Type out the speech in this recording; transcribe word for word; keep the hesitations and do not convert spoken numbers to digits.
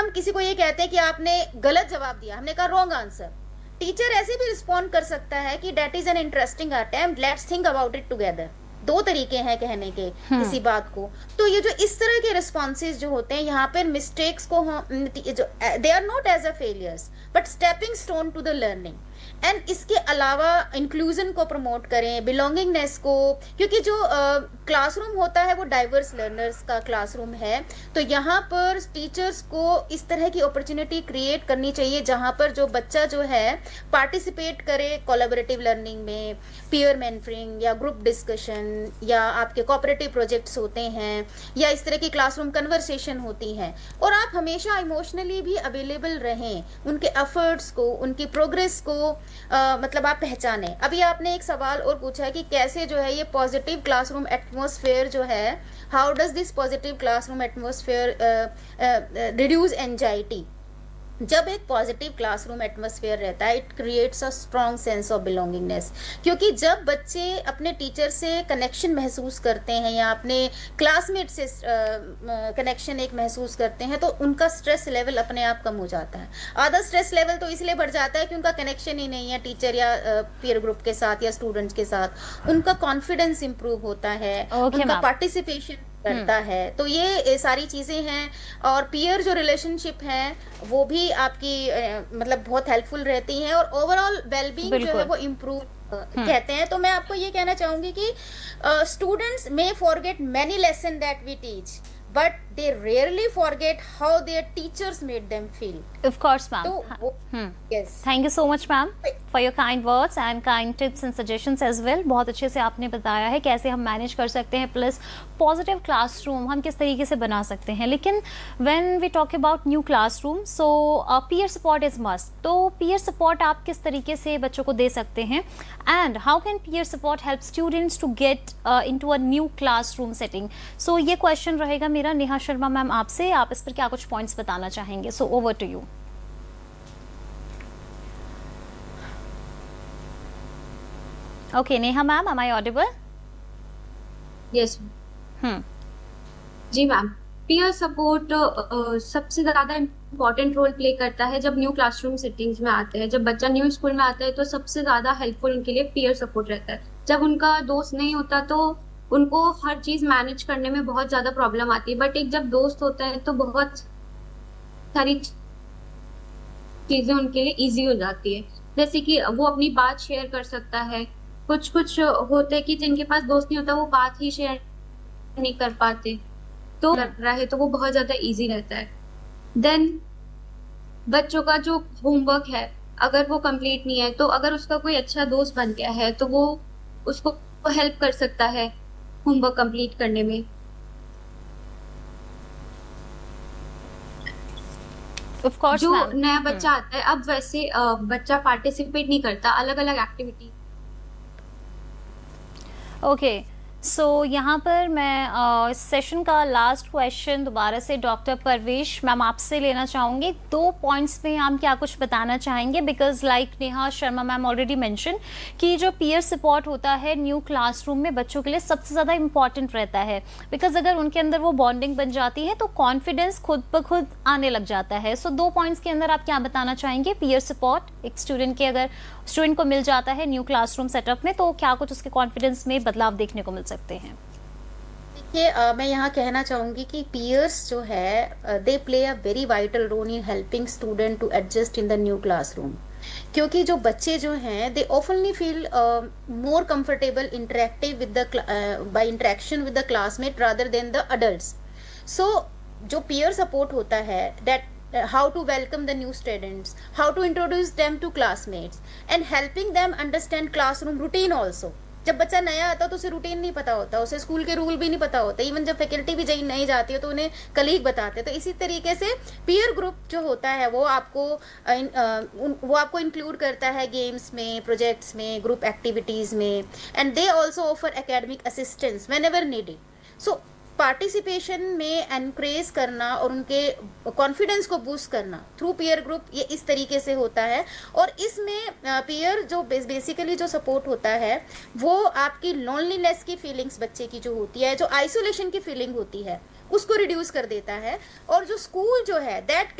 हम किसी को ये कहते हैं कि आपने गलत जवाब दिया, हमने कहा रॉन्ग आंसर, टीचर ऐसे भी रिस्पॉन्ड कर सकता है कि date is an interesting attempt, let's think about it together. दो तरीके हैं कहने के हम्म। किसी बात को। तो ये जो इस तरह के रिस्पॉन्सेज जो होते हैं यहाँ पर मिस्टेक्स को हम जो they are not as a failures but stepping stone to the learning. And इसके अलावा इंक्लूजन को प्रमोट करें, बिलोंगिंगनेस को, क्योंकि जो क्लासरूम uh, होता है वो डाइवर्स लर्नर्स का क्लासरूम है। तो यहाँ पर टीचर्स को इस तरह की अपॉर्चुनिटी क्रिएट करनी चाहिए जहाँ पर जो बच्चा जो है पार्टिसिपेट करे कोलैबोरेटिव लर्निंग में, पीयर मेंटरिंग या ग्रुप डिस्कशन या आपके कोऑपरेटिव प्रोजेक्ट्स होते हैं या इस तरह की क्लासरूम कन्वर्सेशन होती हैं। और आप हमेशा इमोशनली भी अवेलेबल रहें, उनके एफर्ट्स को, उनकी प्रोग्रेस को Uh, मतलब आप पहचाने। अभी आपने एक सवाल और पूछा है कि कैसे जो है ये पॉजिटिव क्लासरूम एटमॉस्फेयर जो है, how does this positive classroom atmosphere reduce anxiety. जब एक पॉजिटिव क्लासरूम एटमॉस्फेयर रहता है it creates a strong sense of belongingness, क्योंकि जब बच्चे अपने टीचर से कनेक्शन महसूस करते हैं या अपने क्लासमेट से कनेक्शन एक महसूस करते हैं तो उनका स्ट्रेस लेवल अपने आप कम हो जाता है। आधा स्ट्रेस लेवल तो इसलिए बढ़ जाता है कि उनका कनेक्शन ही नहीं है टीचर या पीयर ग्रुप के साथ या स्टूडेंट्स के साथ। उनका कॉन्फिडेंस इंप्रूव होता है, ओके उनका मैम। पार्टिसिपेशन करता है। तो ये सारी चीजें हैं। और पीयर जो रिलेशनशिप है वो भी आपकी मतलब बहुत हेल्पफुल रहती हैं और ओवरऑल वेलबींग जो है बिल्कुल। वो इम्प्रूव कहते हैं। तो मैं आपको ये कहना चाहूंगी कि students may forget many lesson that we teach but they rarely forget how there teachers made them feel. Of course, ma'am. तो yes, Thank you so much, ma'am, for your kind words and kind tips and suggestions as well. बहुत अच्छे से आपने बताया है कैसे हम manage कर सकते हैं, प्लस पॉजिटिव क्लासरूम हम किस तरीके से बना सकते हैं। लेकिन when we talk about new classroom, so peer support is must. तो पीयर सपोर्ट आप किस तरीके से बच्चों को दे सकते हैं, and how can peer support help students to get into a new classroom setting. सो ये क्वेश्चन रहेगा मेरा नेहा शर्मा मैम आपसे, आप इस पर क्या कुछ पॉइंट्स बताना चाहेंगे। So over to you. Okay, Neha ma'am, am I audible? Yes Hmm. Ji ma'am. Peer support सबसे ज्यादा इम्पोर्टेंट रोल प्ले करता है जब न्यू क्लासरूम सेटिंग्स में आते हैं। जब बच्चा न्यू स्कूल में आता है तो सबसे ज्यादा हेल्पफुल उनके लिए पीयर सपोर्ट रहता है। जब उनका दोस्त नहीं होता तो उनको हर चीज मैनेज करने में बहुत ज्यादा प्रॉब्लम आती है, बट एक जब दोस्त होता है तो बहुत सारी चीजें उनके लिए इजी हो जाती है। जैसे कि वो अपनी बात शेयर कर सकता है। कुछ कुछ होते हैं कि जिनके पास दोस्त नहीं होता वो बात ही शेयर नहीं कर पाते, तो कर रहा है तो वो बहुत ज्यादा इजी रहता है। देन बच्चों का जो होमवर्क है अगर वो कंप्लीट नहीं है तो अगर उसका कोई अच्छा दोस्त बन गया है तो वो उसको हेल्प कर सकता है होमवर्क कंप्लीट करने में। Of course, जो ma'am. नया Hmm. बच्चा आता है अब वैसे अ, बच्चा पार्टिसिपेट नहीं करता अलग अलग एक्टिविटी। ओके, सो यहाँ पर मैं अ, इस सेशन का लास्ट क्वेश्चन दोबारा से डॉक्टर परवेश मैम आपसे लेना चाहूँगी। दो पॉइंट्स में आप क्या कुछ बताना चाहेंगे, because like Neha Sharma ma'am already mention कि जो पीयर सपोर्ट होता है न्यू क्लासरूम में बच्चों के लिए सबसे ज़्यादा इंपॉर्टेंट रहता है। बिकॉज अगर उनके अंदर वो बॉन्डिंग बन जाती है तो कॉन्फिडेंस खुद ब खुद आने लग जाता है। सो so, दो पॉइंट्स के अंदर आप क्या बताना चाहेंगे। पीयर सपोर्ट एक स्टूडेंट के अगर स्टूडेंट को मिल जाता है न्यू क्लासरूम सेटअप में तो क्या कुछ उसके कॉन्फिडेंस में बदलाव देखने को मिल सकते हैं। देखिए, मैं यहाँ कहना चाहूँगी कि पीयर्स जो है they play a very vital role in helping student to adjust in the new classroom. क्योंकि जो बच्चे जो हैं दे ऑफनली feel more comfortable interactive with the by interaction with the classmate rather than the adults. सो जो peer support होता है that uh, how to welcome the new students, how to introduce them to classmates and helping them understand classroom routine also। जब बच्चा नया आता है तो उसे रूटीन नहीं पता होता, उसे स्कूल के रूल भी नहीं पता होता। इवन जब फैकल्टी भी नहीं जाती है तो उन्हें कलीग बताते हैं। तो इसी तरीके से पीयर ग्रुप जो होता है वो आपको वो आपको इंक्लूड करता है गेम्स में, प्रोजेक्ट्स में, ग्रुप एक्टिविटीज में, and they also offer academic assistance when ever needed. So participation में एनकरेज करना और उनके कॉन्फिडेंस को बूस्ट करना थ्रू पीयर ग्रुप, ये इस तरीके से होता है। और इसमें पीयर जो बेसिकली जो सपोर्ट होता है वो आपकी लोनलीनेस की फीलिंग्स बच्चे की जो होती है, जो आइसोलेशन की फीलिंग होती है, उसको रिड्यूस कर देता है। और जो स्कूल जो है दैट